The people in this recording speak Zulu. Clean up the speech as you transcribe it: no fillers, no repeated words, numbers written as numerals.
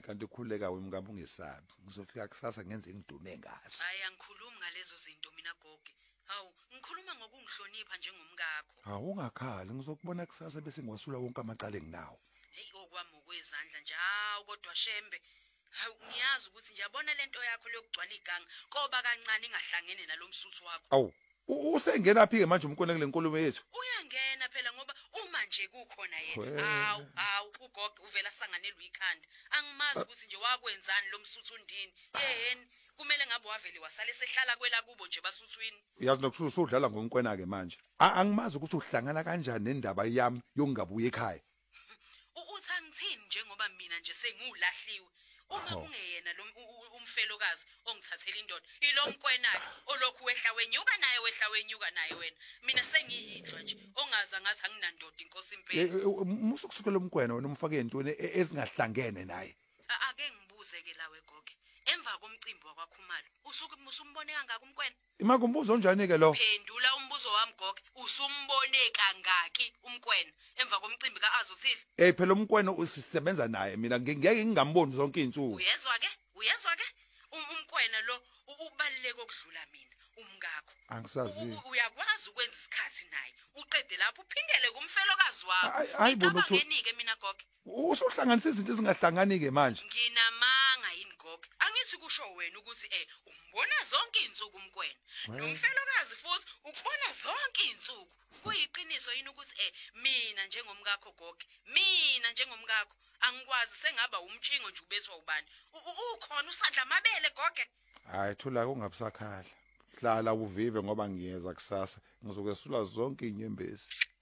kanti ukhuleka wemkamba ungesabi ngizofika kusasa ngenze ngidume ngazo. Hayi angikhulumi ngalezo zinto mina gogo. Hawu ngikhuluma ngokungihlonipha njengomkakho. Hawu ungakhali ngizokubona kusasa bese ngiwasula wonke amacala enginawo. Hey okwami okwezandla njawo kodwa shembe. Hawu ngiyazi ukuthi nje yabona lento yakho lokugcwala iganga koba kancane ingahlangene nalomsuthu wakho. Awu usengena phi ke manje umkona kule nkulumo yethu? Uyangena phela ngoba uma nje kukhona yena. Hawu ugogo uvela sanganelwe ikhanda. Angimazi ukuthi nje wakwenzani lomsuthu ndini. Yeheni kumele ngabe wavele wasale sehlala kwela kubo nje basuthwini. Uyazi nokususa udlala ngomkwena ke manje. Angimazi ukuthi uhlangana kanjani nendaba yami yokungabuye ekhaya. Uthi angithini njengoba mina nje sengulahliwe. Uma kungeyena lo umfelokazi ongithathela indoda ilo mkwenakhe olokhu wehla wenyuka naye wena mina sengiyidlwa nje ongaza ngathi anginandoda inkosi impela musukusukela umkwena wena umfake intweni ezingahlangene naye ake ngibuze ke lawe gogo emva komcimbi wakwakhumalo usuke usumbone kangaka umkwena imakumbuzo onjani ke lo phendula umbuzo wami gogo usumbone kangaki umkwena emva komcimbi kaAzothile phela umkwena usisebenza naye mina ngeke ngingamboni zonke izinsuku uyezwa ke umkwena lo ubaluleke okudlula mina umngakho angisazi uyakwazi ukwenza isikhathi naye uqede lapho uphindele kumfelokazi wakho ayibona ngenike mina gogo usuhlanganisa izinto ezingahlangani ke manje nginamanga yini gogo angithi kusho wena ukuthi umbona zonke izinsuku umkwena nomfelokazi futhi ukubona zonke izinsuku kuyiqiniso yini ukuthi mina njengomkakho gogo mina njengomkakho angikwazi sengaba umtshingo nje ubethwa ubani ukhona usandla amabele gogo hayi thula kungabusakhala hlala uvive ngoba ngiyeza kusasa ngizokwesula zonke inyembezi